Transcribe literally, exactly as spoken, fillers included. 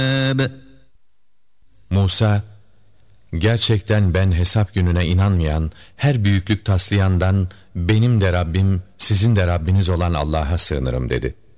Musa, gerçekten ben hesap gününe inanmayan, her büyüklük taslayandan benim de Rabbim, sizin de Rabbiniz olan Allah'a sığınırım dedi.